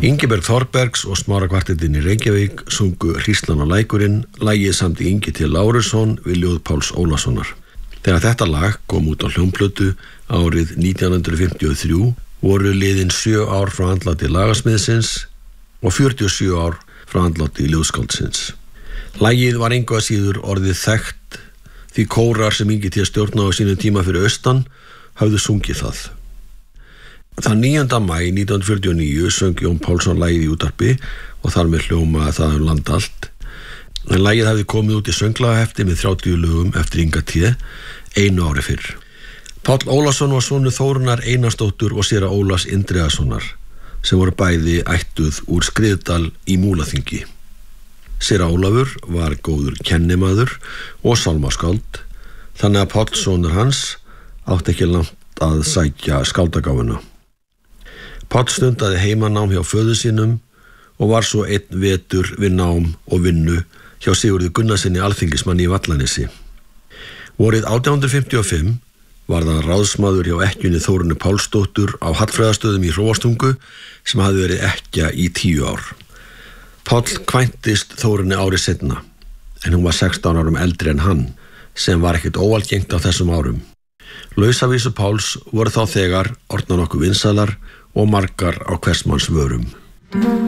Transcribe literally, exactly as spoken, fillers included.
Ingiberg Þorbergs og Smára kvartettinn í Reykjavík sungu Hríslan á lækurinn, lagið samdi Ingi T. Lárusson við ljóð Páls Ólasonar. Þegar þetta lag kom út á hljómplötu árið nítján hundruð fimmtíu og þrjú voru liðin sjö ár frá andláti lagasmiðsins og fjörutíu og sjö ár frá andláti ljóðskáldsins. Lagið var engu að síður orðið þekkt því kórar sem Ingi T. stjórnaði á sínum tíma fyrir austan hafðu sungið það. Þann níunda maí nítján hundruð fjörutíu og níu söng Jón Pálsson lagið í útvarpi og þar með hljóma það um land allt. En lagið hafði komið út í sönglagahefti með þrjátíu lögum eftir Inga T. einu ári fyrr. Páll Ólason var sonur Þórunnar Einarsdóttur og séra Ólafs Indriðasonar sem voru bæði ættuð úr Skriðdal í Múlaþingi. Séra Ólafur var góður kennimaður og sálmaskáld, þannig að Páll sonur hans átti ekki langt að sækja skáldagáfuna. Páll stundaði heimanám hjá föður sínum og var svo einn vetur við nám og vinnu hjá Sigurði Gunnarsinni alþingismanni í Vallanesi. Vorið átján hundruð fimmtíu og fimm var það ráðsmaður hjá ekkjunni Þórunni Pálsdóttur á Hallfreðarstöðum í Hróarstungu sem hafði verið ekkja í tíu ár. Páll kvæntist Þórunni ári seinna, en hún var sextán árum eldri en hann, sem var ekkert óalgengt á þessum árum. Lausavísur Páls voru þá þegar orðnar nokkuð vinsælar og margar á hvers manns vörum.